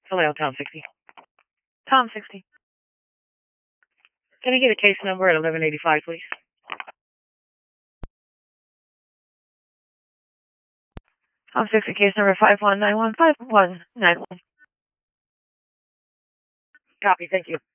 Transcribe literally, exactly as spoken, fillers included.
Hello, Tom sixty. Tom sixty. Can I get a case number at eleven eighty-five, please? Tom sixty, case number five one nine one five one nine one. Copy, thank you.